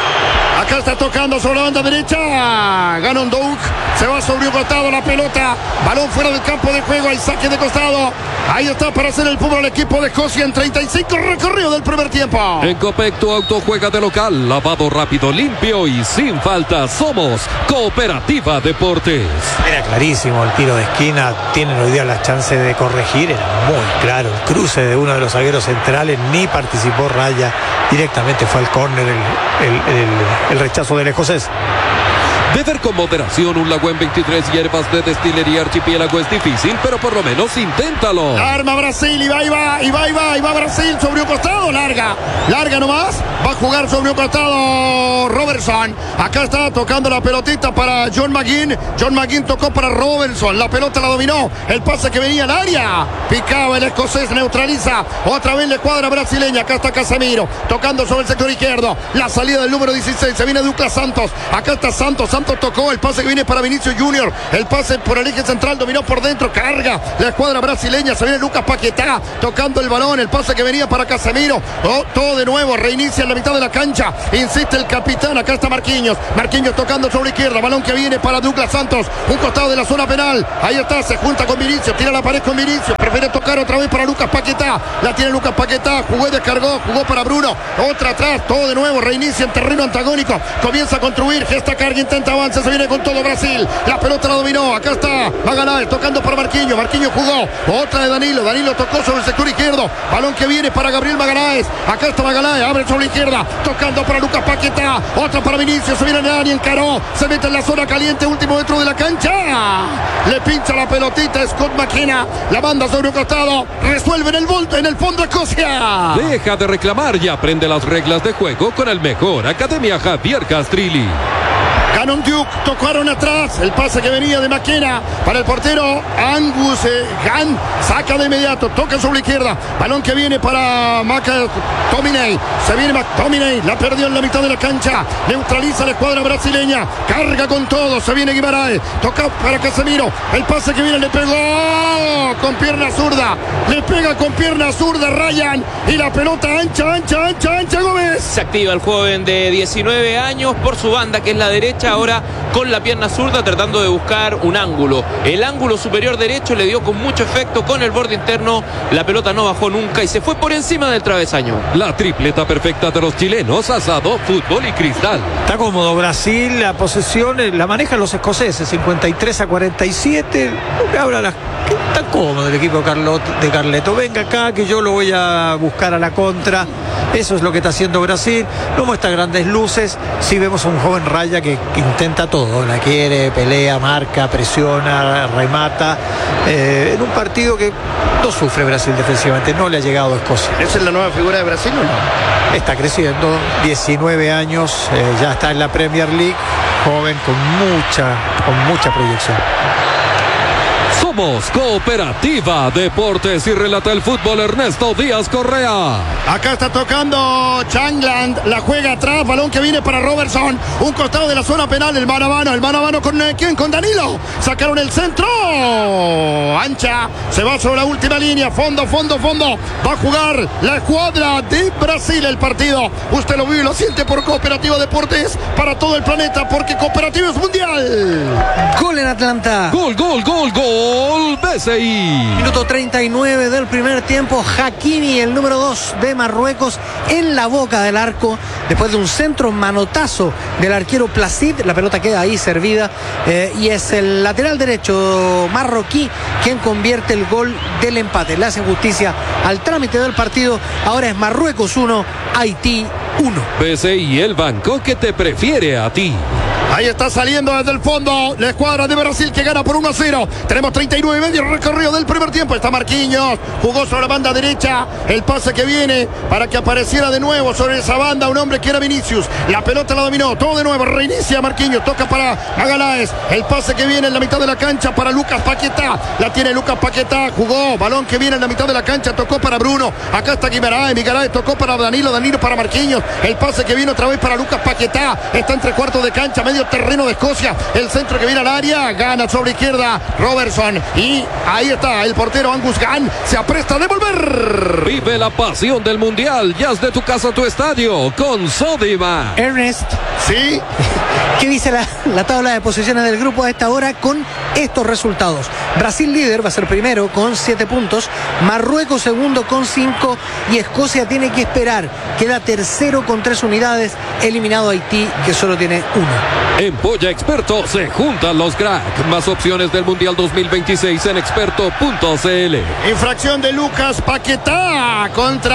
Acá está tocando sobre la banda derecha. Gana un Doug. Se va sobre un costado la pelota. Balón fuera del campo de juego. Hay saque de costado. Ahí está para hacer el fútbol el equipo de Escocia en treinta y cinco recorrido del primer tiempo. En Copec tu auto juega de local. Lavado rápido, limpio y sin falta. Somos Cooperativa Deportes. Era clarísimo el tiro de esquina. Tienen hoy día las chances de corregir. Era muy claro. El cruce de uno de los zagueros centrales. Ni participó Raya. Directamente fue al córner el, el, el, el rechazo del escocés. Beber con moderación un Lagüen veintitrés hierbas de destilería Archipiélago es difícil, pero por lo menos inténtalo. Arma Brasil y va, y va, y va, y va, y va Brasil sobre un costado, larga, larga nomás, va a jugar sobre un costado Robertson. Acá está tocando la pelotita para John McGinn. John McGinn tocó para Robertson, la pelota la dominó, el pase que venía al área, picaba el escocés, neutraliza, otra vez la escuadra brasileña. Acá está Casemiro, tocando sobre el sector izquierdo, la salida del número dieciséis, se viene Douglas Santos, acá está Santos, Santos tocó, el pase que viene para Vinicius Junior, el pase por el eje central, dominó por dentro, carga la escuadra brasileña, se viene Lucas Paquetá tocando el balón, el pase que venía para Casemiro, oh, todo de nuevo, reinicia en la mitad de la cancha, insiste el capitán, acá está Marquinhos, Marquinhos tocando sobre la izquierda, balón que viene para Douglas Santos, un costado de la zona penal, ahí está, se junta con Vinicius, tira la pared con Vinicius, prefiere tocar otra vez para Lucas Paquetá, la tiene Lucas Paquetá, jugó y descargó, jugó para Bruno, otra atrás, todo de nuevo, reinicia en terreno antagónico, comienza a construir, gesta carga, intenta avance, se viene con todo Brasil, la pelota la dominó, acá está Magalhães tocando para Marquinhos, Marquinhos jugó, otra de Danilo, Danilo tocó sobre el sector izquierdo, balón que viene para Gabriel Magalhães, acá está Magalhães, abre sobre la izquierda, tocando para Lucas Paquetá, otra para Vinicius, se viene en el área, encaró, se mete en la zona caliente, último metro de la cancha, le pincha la pelotita Scott McKenna, la manda sobre un costado, resuelve en el volto, en el fondo Escocia. Deja de reclamar y aprende las reglas de juego con el mejor. Academia Javier Castrilli. Canon Duke, tocaron atrás, el pase que venía de McKenna para el portero Angus eh, Gunn, saca de inmediato, toca sobre la izquierda, balón que viene para McTominay, se viene McTominay, la perdió en la mitad de la cancha, neutraliza la escuadra brasileña, carga con todo, se viene Guimaraes, toca para Casemiro, el pase que viene le pegó con pierna zurda, le pega con pierna zurda Ryan y la pelota ancha, ancha, ancha, ancha Gómez. Se activa el joven de diecinueve años por su banda que es la derecha, ahora con la pierna zurda tratando de buscar un ángulo. El ángulo superior derecho le dio con mucho efecto con el borde interno. La pelota no bajó nunca y se fue por encima del travesaño. La tripleta perfecta de los chilenos, asado, fútbol y cristal. Está cómodo Brasil, la posesión la manejan los escoceses, cincuenta y tres a cuarenta y siete. Ahora la, está cómodo el equipo de, Carlot, de Carleto. Venga acá que yo lo voy a buscar a la contra. Eso es lo que está haciendo Brasil. No muestra grandes luces. Sí vemos a un joven Raya que intenta todo, la quiere, pelea, marca, presiona, remata, eh, en un partido que no sufre Brasil defensivamente, no le ha llegado a Escocia. ¿Esa es la nueva figura de Brasil o no? Está creciendo, diecinueve años, eh, ya está en la Premier League, joven con mucha, con mucha proyección. Somos Cooperativa Deportes y relata el fútbol Ernesto Díaz Correa. Acá está tocando Changland, la juega atrás, balón que viene para Robertson, un costado de la zona penal, el mano a mano, el mano a mano con eh, ¿quién? Con Danilo, sacaron el centro, ancha, se va sobre la última línea, fondo, fondo, fondo, va a jugar la escuadra de Brasil el partido, usted lo vive y lo siente por Cooperativa Deportes, para todo el planeta, porque Cooperativa es mundial. Gol en Atlanta. Gol, gol, gol, gol, B C I. Minuto treinta y nueve del primer tiempo, Hakimi, el número dos de Marruecos, en la boca del arco, después de un centro manotazo del arquero Placid, la pelota queda ahí servida, eh, y es el lateral derecho marroquí quien convierte el gol del empate. Le hace justicia al trámite del partido, ahora es Marruecos uno, Haití uno. B C I, el banco que te prefiere a ti. Ahí está saliendo desde el fondo la escuadra de Brasil que gana por uno a cero. Tenemos treinta y nueve y medio recorrido del primer tiempo. Está Marquinhos, jugó sobre la banda derecha. El pase que viene para que apareciera de nuevo sobre esa banda un hombre que era Vinicius. La pelota la dominó, todo de nuevo. Reinicia Marquinhos, toca para Magalhães. El pase que viene en la mitad de la cancha para Lucas Paquetá. La tiene Lucas Paquetá, jugó. Balón que viene en la mitad de la cancha, tocó para Bruno. Acá está Guimaraes, Guimaraes tocó para Danilo, Danilo para Marquinhos. El pase que viene otra vez para Lucas Paquetá. Está entre cuartos de cancha, media medio terreno de Escocia. El centro que viene al área, gana sobre izquierda Robertson. Y ahí está el portero Angus Gunn. Se apresta a devolver. Vive la pasión del Mundial. Ya es de tu casa a tu estadio con Sodimac. Ernest, Sí. ¿qué dice la, la tabla de posiciones del grupo a esta hora con estos resultados? Brasil líder, va a ser primero con siete puntos, Marruecos segundo con cinco y Escocia tiene que esperar. Queda tercero con tres unidades, eliminado Haití que solo tiene uno. En Polla Experto se juntan los cracks. Más opciones del Mundial dos mil veintiséis en experto punto c l. Infracción de Lucas Paquetá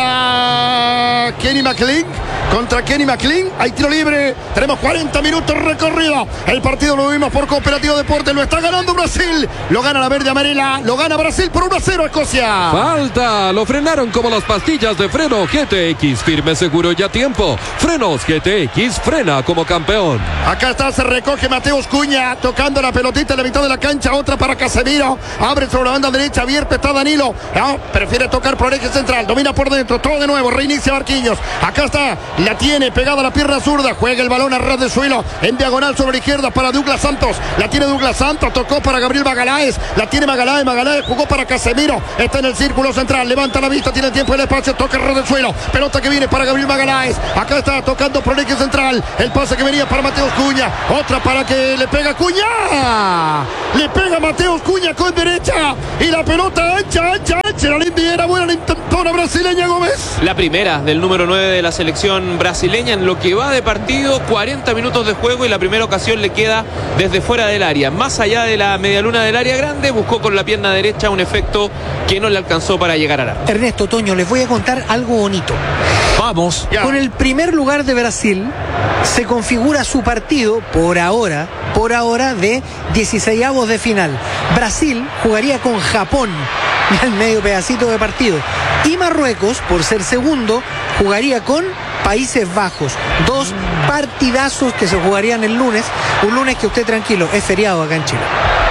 contra Kenny McLean. Contra Kenny McLean. Hay tiro libre. Tenemos cuarenta minutos recorrido. El partido lo vimos por Cooperativo Deportes. Lo está ganando Brasil. Lo gana la verde amarela. Lo gana Brasil por uno a cero Escocia. Falta. Lo frenaron como las pastillas de freno G T X. Firme, seguro y a tiempo. Frenos G T X. Frena como campeón. Acá está, se recoge Mateus Cunha tocando la pelotita en la mitad de la cancha. Otra para Casemiro. Abre sobre la banda derecha. Abierto está Danilo. No, prefiere tocar por el eje central. Domina por dentro. Todo de nuevo. Reinicia Marquinhos. Acá está. La tiene pegada a la pierna zurda. Juega el balón a ras de suelo. En diagonal sobre la izquierda para Douglas Santos. La tiene Douglas Santos. Tocó para Gabriel Magaláes. La tiene Magaláes. Magaláes jugó para Casemiro. Está en el círculo central. Levanta la vista. Tiene el tiempo y el espacio. Toca a ras del suelo. Pelota que viene para Gabriel Magaláes. Acá está tocando por el eje central. El pase que venía para Mateus Cunha. Otra para que le pega Cunha. Le pega Mateus Cunha con derecha. Y la pelota ancha, ancha, ancha. La linda era buena. La intentona brasileña Gómez. La primera del número nueve de la selección brasileña en lo que va de partido, cuarenta minutos de juego y la primera ocasión le queda desde fuera del área, más allá de la medialuna del área grande. Buscó con la pierna derecha un efecto que no le alcanzó para llegar al arco. Ernesto, Toño, les voy a contar algo bonito. Vamos. Ya. Con el primer lugar de Brasil se configura su partido por ahora, por ahora de dieciseisavos de final. Brasil jugaría con Japón al medio pedacito de partido y Marruecos, por ser segundo, jugaría con Países Bajos. Dos partidazos que se jugarían el lunes, un lunes que usted tranquilo, es feriado acá en Chile.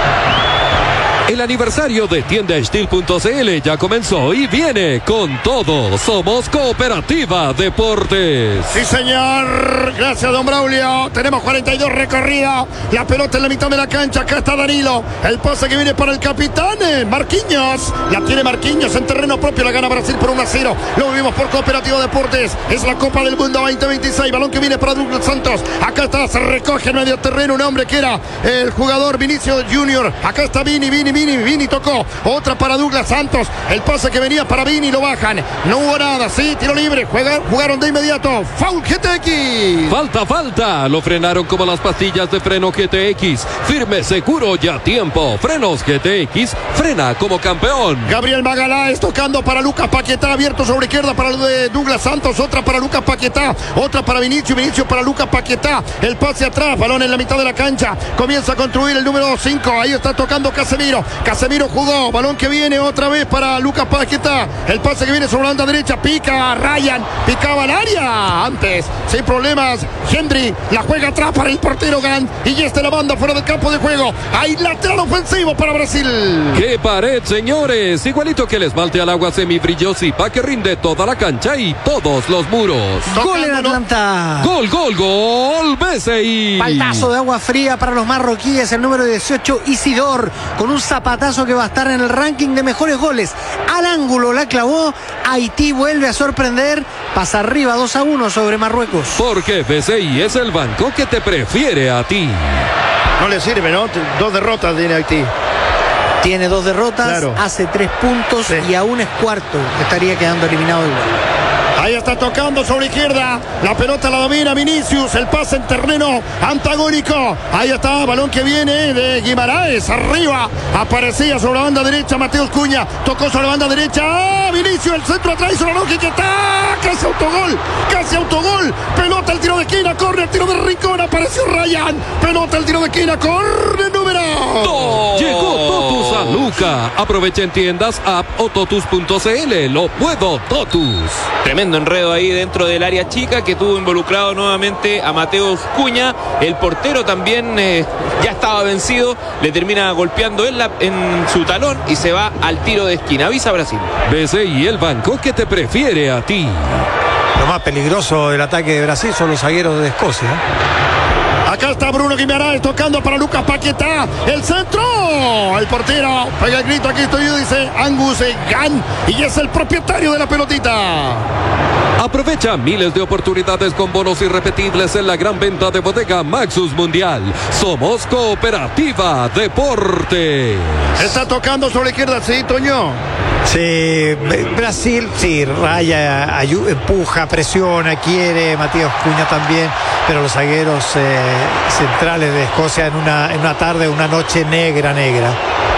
El aniversario de tienda steel punto c l ya comenzó y viene con todo. Somos Cooperativa Deportes. Sí, señor. Gracias, don Braulio. Tenemos cuarenta y dos recorridos. La pelota en la mitad de la cancha. Acá está Danilo. El pase que viene para el capitán eh, Marquinhos. La tiene Marquinhos en terreno propio. La gana Brasil por uno a cero. Lo vivimos por Cooperativa Deportes. Es la Copa del Mundo veinte veintiséis. Balón que viene para Douglas Santos. Acá está. Se recoge en medio terreno un hombre que era el jugador Vinicius Junior. Acá está Vini, Vini, Vini. Vini tocó. Otra para Douglas Santos. El pase que venía para Vini. Lo bajan. No hubo nada. Sí, tiro libre. Juega, jugaron de inmediato. Foul G T X. Falta, falta. Lo frenaron como las pastillas de freno G T X. Firme, seguro y a tiempo. Frenos G T X. Frena como campeón. Gabriel Magaláes tocando para Lucas Paquetá. Abierto sobre izquierda para de Douglas Santos. Otra para Lucas Paquetá. Otra para Vinicius. Vinicius para Lucas Paquetá. El pase atrás. Balón en la mitad de la cancha. Comienza a construir el número cinco. Ahí está tocando Casemiro. Casemiro jugó. Balón que viene otra vez para Lucas Paquetá. El pase que viene sobre la banda derecha. Pica Ryan. Picaba al área. Antes, sin problemas. Hendry la juega atrás para el portero Gant. Y ya está la banda fuera del campo de juego. Hay lateral ofensivo para Brasil. ¡Qué pared, señores! Igualito que el esmalte al agua semibrillosa que rinde toda la cancha y todos los muros. Gol en Atlanta. Gol, gol, gol. B C I. Paltazo de agua fría para los marroquíes. El número dieciocho, Isidor, con un zapatazo que va a estar en el ranking de mejores goles. Al ángulo la clavó. Haití vuelve a sorprender. Pasa arriba dos a uno sobre Marruecos. Porque B C I es el banco que te prefiere a ti. No le sirve, ¿no? Dos derrotas tiene Haití. Tiene dos derrotas, Claro. hace tres puntos Sí. y aún es cuarto. Estaría quedando eliminado igual. Ahí está tocando sobre izquierda. La pelota la domina Vinicius. El pase en terreno antagónico. Ahí está. Balón que viene de Guimaraes. Arriba. Aparecía sobre la banda derecha Mateus Cunha. Tocó sobre la banda derecha. ¡Ah! Vinicius. El centro atrás. Hizo la lógica. Está. Casi autogol. Casi autogol. Pelota el tiro de esquina. Corre el tiro de rincón. Apareció Ryan. Pelota el tiro de esquina. Corre el número. ¡Oh! Llegó Totus a Luca. Aprovecha en tiendas app o totus punto c l. Lo puedo Totus. Tremendo enredo ahí dentro del área chica que tuvo involucrado nuevamente a Mateus Cunha. El portero también eh, ya estaba vencido. Le termina golpeando en, la, en su talón y se va al tiro de esquina. Avisa Brasil. B C I, el banco que te prefiere a ti. Lo más peligroso del ataque de Brasil son los zagueros de Escocia. Acá Acá está Bruno Guimaraes tocando para Lucas Paquetá. El centro. El portero pega el grito. Aquí estoy yo, dice Angus Gan. Y es el propietario de la pelotita. Aprovecha miles de oportunidades con bonos irrepetibles en la gran venta de bodega Maxus Mundial. Somos Cooperativa Deportes. Está tocando sobre la izquierda, sí, Toño. Sí, Brasil, sí, raya, ayu, empuja, presiona, quiere, Matías Cuña también, pero los zagueros eh, centrales de Escocia en una, en una tarde, una noche negra, negra.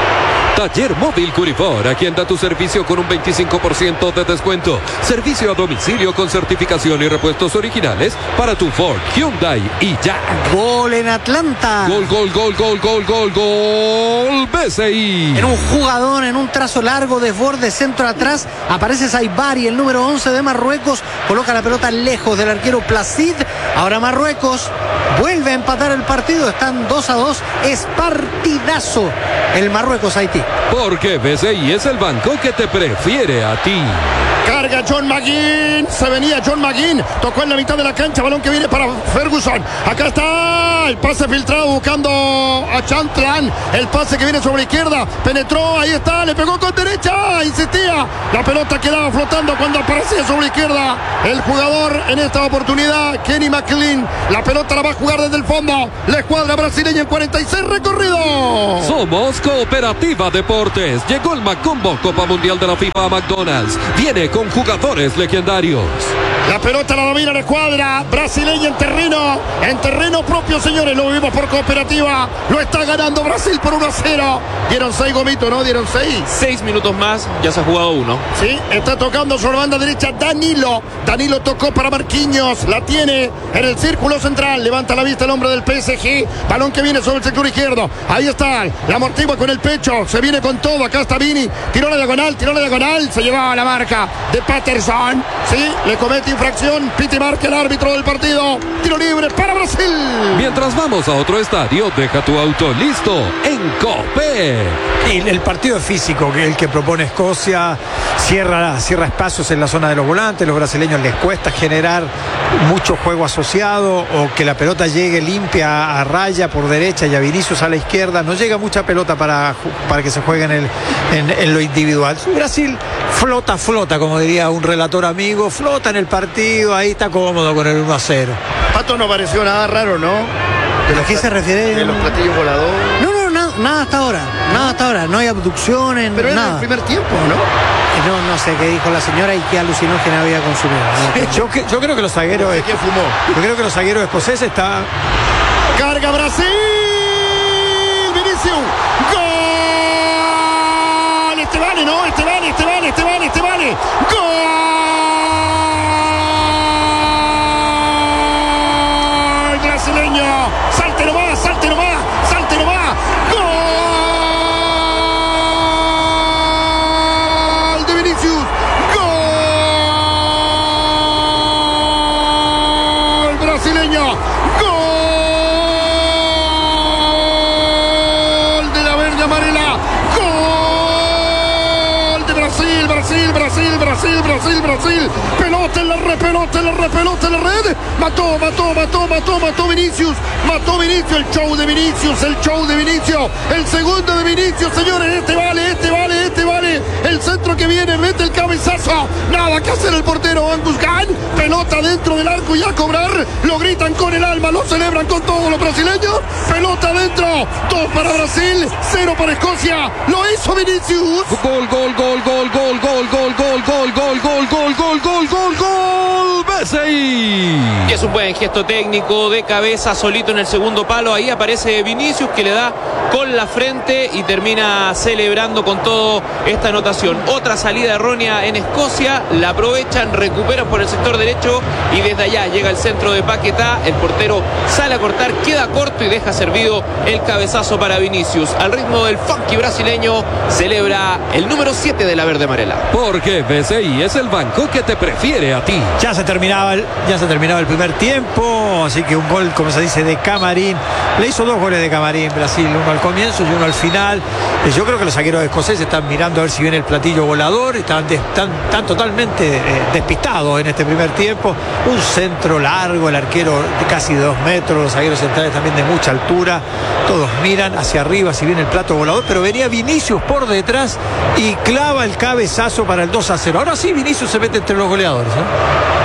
Taller Móvil Curifor, aquí anda tu servicio con un veinticinco por ciento de descuento. Servicio a domicilio con certificación y repuestos originales para tu Ford, Hyundai y Jack. Gol en Atlanta. Gol, gol, gol, gol, gol, gol, gol. B C I. En un jugador, en un trazo largo, desborde, centro atrás, aparece Saibari, el número once de Marruecos, coloca la pelota lejos del arquero Placid. Ahora Marruecos vuelve a empatar el partido, están dos a dos, es partidazo el Marruecos-Haití. Porque B C I es el banco que te prefiere a ti. Carga John McGinn. Se venía John McGinn. Tocó en la mitad de la cancha. Balón que viene para Ferguson. Acá está el pase filtrado buscando a Chantran. El pase que viene sobre izquierda. Penetró. Ahí está. Le pegó con derecha. Insistía. La pelota quedaba flotando cuando aparecía sobre izquierda. El jugador en esta oportunidad, Kenny McLean. La pelota la va a jugar desde el fondo. La escuadra brasileña en cuarenta y seis recorridos. Somos Cooperativa Deportes. Llegó el Macombo Copa Mundial de la FIFA a McDonald's. Viene con jugadores legendarios. La pelota la domina la escuadra brasileña en terreno, en terreno propio, señores. Lo vimos por Cooperativa. Lo está ganando Brasil por uno a cero. Dieron seis gomitos, ¿no? Dieron seis. Seis minutos más, ya se ha jugado uno. Sí, está tocando sobre banda derecha Danilo. Danilo tocó para Marquinhos. La tiene en el círculo central. Levanta la vista el hombre del P S G. Balón que viene sobre el sector izquierdo. Ahí está. La amortigua con el pecho. Se viene con todo. Acá está Vini. Tiró la diagonal, tiró la diagonal. Se llevaba la marca de Patterson. Sí, le comete infracción. Piti marca el árbitro del partido. Tiro libre para Brasil. Mientras vamos a otro estadio, deja tu auto listo en Copec. El, el partido físico que el que propone Escocia cierra, cierra espacios en la zona de los volantes. Los brasileños les cuesta generar mucho juego asociado o que la pelota llegue limpia a raya por derecha y a Vinicius a la izquierda. No llega mucha pelota para, para que se juegue en, el, en, en lo individual. Brasil flota, flota, como diría un relator amigo, flota en el partido, ahí está cómodo con el uno a cero. Pato, no pareció nada raro, ¿no? ¿A qué se refiere? De los platillos voladores. No, no, nada, nada hasta ahora. Nada hasta ahora. No hay abducciones, Pero era nada. el primer tiempo, ¿no? No, no sé qué dijo la señora y qué alucinógena había consumido. No, Yo, que- yo creo que los zagueros, ¿Quién fumó? yo creo que los zagueros escoceses están. Carga Brasil. Vinicius. Gol. Este vale, ¿no? Este vale, este vale, este vale, este vale. Gol. Brasileño. Salte nomás, salte nomás, salte nomás. Gol de Vinicius. Gol brasileño. Gol de la verde amarela. Gol de Brasil, Brasil, Brasil, Brasil, Brasil, Brasil. Pelota en la red, pelota en la red, pelota en la red. Mató, mató, mató, mató, mató Vinicius. Mató Vinicius, el show de Vinicius, el show de Vinicius. El segundo de Vinicius, señores. Este vale, este vale, este vale. El centro que viene, mete el cabezazo. Nada que hacer el portero Angus Gan. Pelota dentro del arco y a cobrar. Lo gritan con el alma, lo celebran con todos los brasileños. Pelota adentro. Dos para Brasil, cero para Escocia. Lo hizo Vinicius. Gol, gol, gol, gol, gol, gol, gol, gol, gol, gol, gol, gol, gol, gol, gol, gol, B C I. Y es un buen gesto técnico de cabeza solito en el segundo palo. Ahí aparece Vinicius que le da con la frente y termina celebrando con todo esta anotación. Otra salida errónea en Escocia, la aprovechan, recuperan por el sector derecho y desde allá llega el centro de Paquetá. El portero sale a cortar, queda corto y deja servido el cabezazo para Vinicius. Al ritmo del funky brasileño celebra el número siete de la verde amarela. Porque B C I es el banco que te prefiere a ti. Ya se terminaba el, ya se se ha terminado el primer tiempo, así que un gol, como se dice, de Camarín. Le hizo dos goles de Camarín Brasil, uno al comienzo y uno al final. Yo creo que los zagueros escoceses están mirando a ver si viene el platillo volador, están, están, están totalmente eh, despistados en este primer tiempo. Un centro largo, el arquero de casi dos metros, los zagueros centrales también de mucha altura. Todos miran hacia arriba si viene el plato volador, pero venía Vinicius por detrás y clava el cabezazo para el dos a cero. Ahora sí, Vinicius se mete entre los goleadores, ¿eh?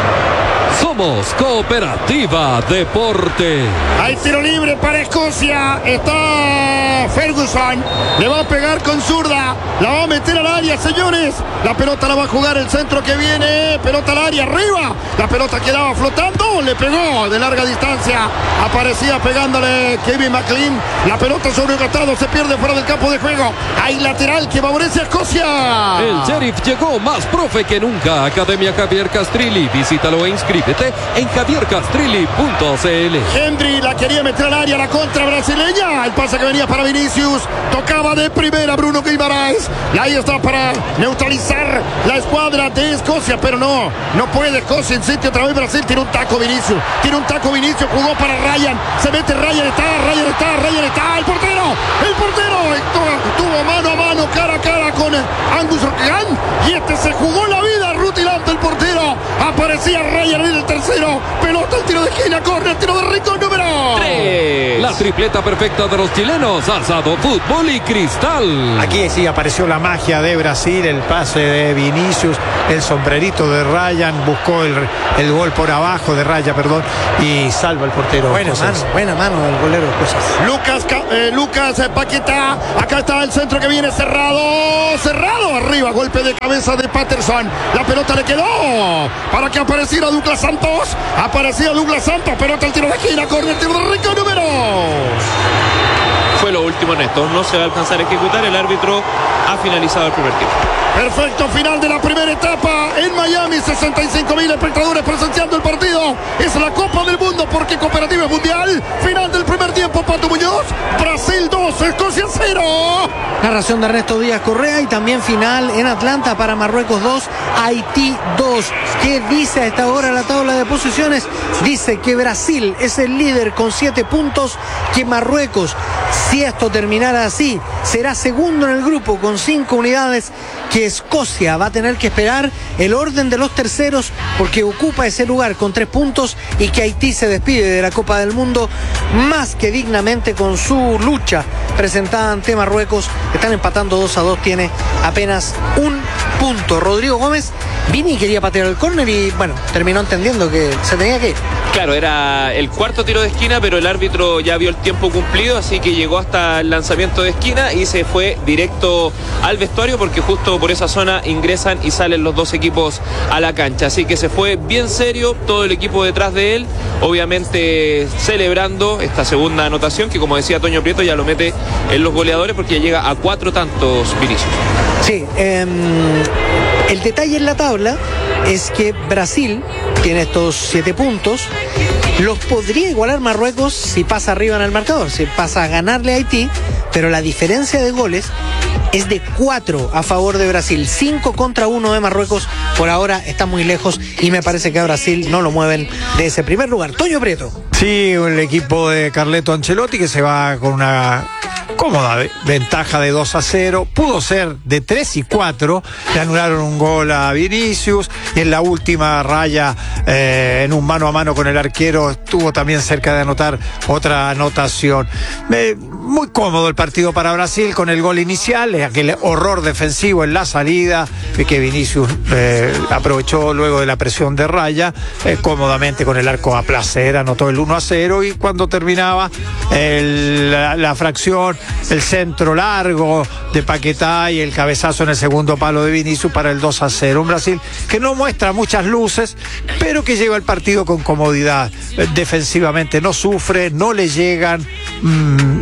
Somos Cooperativa Deporte. Hay tiro libre para Escocia. Está Ferguson. Le va a pegar con zurda. La va a meter al área, señores. La pelota la va a jugar el centro que viene. Pelota al área, arriba. La pelota quedaba flotando. Le pegó de larga distancia. Aparecía pegándole Kevin McLean. La pelota sobre el gatado. Se pierde fuera del campo de juego. Hay lateral que favorece a Escocia. El Sheriff llegó más profe que nunca. Academia Javier Castrilli. Visítalo e inscríbete en javier castrilli punto c l. Henry la quería meter al área, la contra brasileña. El pase que venía para Vinicius. Tocaba de primera Bruno Guimaraes. Ahí está para neutralizar la escuadra de Escocia, pero no, no puede Escocia. Insiste otra vez Brasil. Tiene un taco Vinicius. Tiene un taco Vinicius. Jugó para Ryan. Se mete Ryan. Está, Ryan está, Ryan está. El portero. El portero. Tuvo mano a mano, cara a cara con Angus Gunn. Y este se jugó la vida. Rutilante el portero. Aparecía Ryan en el tercero. Pelota al tiro de esquina. Corre el tiro de Rico número tres. La tripleta perfecta de los chilenos. Asado, fútbol y cristal. Aquí sí apareció la magia de Brasil. El pase de Vinicius. El sombrerito de Ryan. Buscó el, el gol por abajo de Raya, perdón. Y salva el portero. Buena mano, buena mano del golero Cosas. Lucas, eh, Lucas eh, Paquetá. Acá está el centro que viene cerrado. Cerrado. Arriba. Golpe de cabeza de Patterson. La pelota le quedó para que apareciera Douglas Santos. Aparecía Douglas Santos. Pelota al tiro de esquina. Corre el tiro de Rico número. Fue lo último en esto. No se va a alcanzar a ejecutar. El árbitro ha finalizado el primer tiempo. Perfecto, final de la primera etapa en Miami. sesenta y cinco mil espectadores presenciando el partido. Es la Copa del Mundo porque Cooperativa es mundial. Final del primer tiempo, Pato Muñoz. Brasil dos, Escocia cero. Narración de Ernesto Díaz Correa y también final en Atlanta para Marruecos dos, Haití dos. ¿Qué dice a esta hora la tabla de posiciones? Dice que Brasil es el líder con siete puntos, que Marruecos, si esto terminara así, será segundo en el grupo con cinco unidades, que Escocia va a tener que esperar el orden de los terceros porque ocupa ese lugar con tres puntos y que Haití se despide de la Copa del Mundo más que dignamente con su lucha presentada ante Marruecos. Están empatando dos a dos, tiene apenas un punto. Rodrigo Gómez, Vini quería patear el córner y bueno, terminó entendiendo que se tenía que ir. Claro, era el cuarto tiro de esquina, pero el árbitro ya vio el tiempo cumplido, así que llegó hasta el lanzamiento de esquina y se fue directo al vestuario porque justo por esa zona ingresan y salen los dos equipos a la cancha. Así que se fue bien serio, todo el equipo detrás de él, obviamente celebrando esta segunda anotación que, como decía Toño Prieto, ya lo mete en los goleadores porque ya llega a cuatro tantos Vinicius. Sí, eh, el detalle en la tabla es que Brasil tiene estos siete puntos. Los podría igualar Marruecos si pasa arriba en el marcador, si pasa a ganarle a Haití, pero la diferencia de goles es de cuatro a favor de Brasil, cinco contra uno de Marruecos. Por ahora está muy lejos y me parece que a Brasil no lo mueven de ese primer lugar. Toño Prieto. Sí, el equipo de Carleto Ancelotti que se va con una cómoda ventaja de dos a cero, pudo ser de tres y cuatro, le anularon un gol a Vinicius y en la última raya eh, en un mano a mano con el arquero estuvo también cerca de anotar otra anotación. Eh, muy cómodo el partido para Brasil con el gol inicial, aquel horror defensivo en la salida que Vinicius eh, aprovechó luego de la presión de Raya, eh, cómodamente con el arco a placer anotó el uno a cero y cuando terminaba el, la, la fracción, el centro largo de Paquetá y el cabezazo en el segundo palo de Vinicius para el dos a cero. Un Brasil que no muestra muchas luces, pero que lleva el partido con comodidad. Defensivamente no sufre, no le llegan, mmm,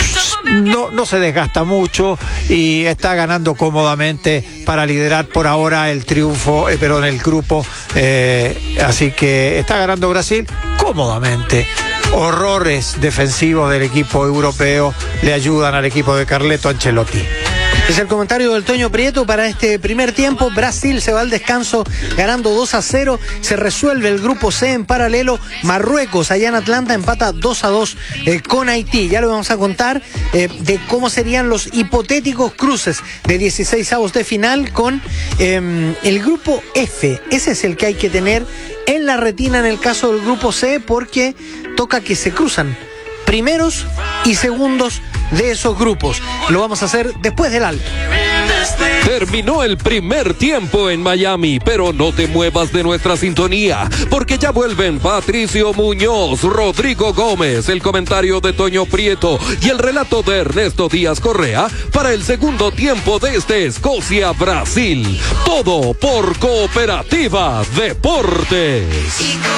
no, no se desgasta mucho y está ganando cómodamente para liderar por ahora el triunfo, eh, perdón, el grupo. Eh, así que está ganando Brasil cómodamente. Horrores defensivos del equipo europeo le ayudan al equipo de Carleto Ancelotti. Es el comentario del Toño Prieto para este primer tiempo. Brasil se va al descanso ganando dos a cero. Se resuelve el grupo C en paralelo. Marruecos allá en Atlanta empata dos a dos eh, con Haití. Ya lo vamos a contar eh, de cómo serían los hipotéticos cruces de dieciseisavos de final con eh, el grupo F. Ese es el que hay que tener en la retina en el caso del grupo C, porque toca que se cruzan primeros y segundos de esos grupos. Lo vamos a hacer después del alto. Terminó el primer tiempo en Miami, pero no te muevas de nuestra sintonía, porque ya vuelven Patricio Muñoz, Rodrigo Gómez, el comentario de Toño Prieto y el relato de Ernesto Díaz Correa para el segundo tiempo de este Escocia-Brasil. Todo por Cooperativa Deportes.